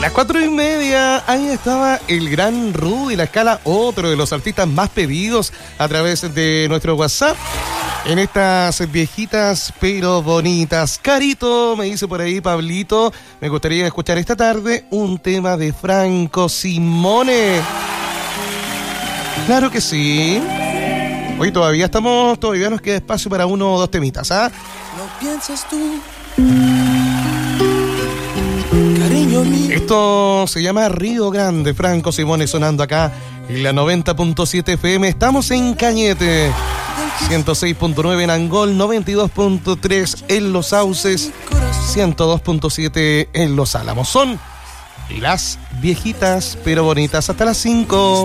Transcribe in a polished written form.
las 4:30, ahí estaba el gran Rudy La Scala, otro de los artistas más pedidos a través de nuestro WhatsApp. En estas viejitas pero bonitas. Carito, me dice por ahí Pablito, me gustaría escuchar esta tarde un tema de Franco Simone. Claro que sí. Hoy todavía nos queda espacio para uno o dos temitas, ¿ah? No piensas tú, cariño mío. Esto se llama Río Grande, Franco Simone sonando acá en la 90.7 FM. Estamos en Cañete, 106.9 en Angol, 92.3 en Los Sauces, 102.7 en Los Álamos. Son las viejitas pero bonitas hasta las 5.